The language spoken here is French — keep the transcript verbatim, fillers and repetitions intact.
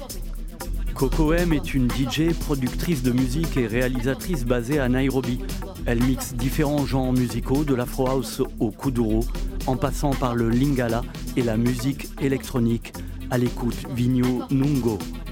Coco M est une D J, productrice de musique et réalisatrice basée à Nairobi. Elle mixe différents genres musicaux, de l'afro house au kuduro, en passant par le lingala et la musique électronique. À l'écoute, Vigno Nungo.